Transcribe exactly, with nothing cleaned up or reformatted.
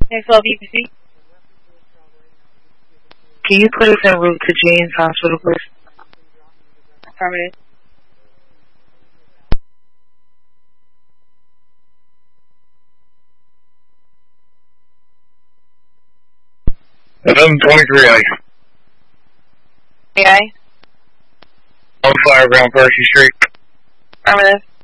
Next level B P C. Can you put us en route to James Hospital, please? Affirmative. eleven twenty-three ice. A I. On fire, Ground Percy Street. Affirmative.